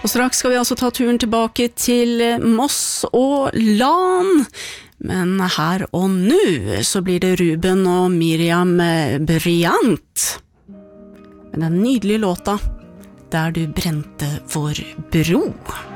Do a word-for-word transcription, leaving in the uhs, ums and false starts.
Og straks skal vi altså ta turen tilbake til Moss og Lan. Men her og nå så blir det Ruben og Miriam Bryant. Med den nydelige låta Der du brente vår bro.